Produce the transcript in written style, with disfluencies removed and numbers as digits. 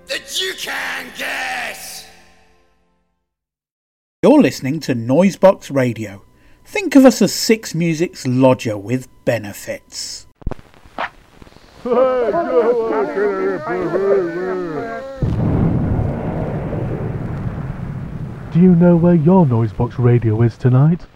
that you can guess. You're listening to Noisebox Radio. Think of us as Six Music's lodger with benefits. Do you know where your Noisebox Radio is tonight?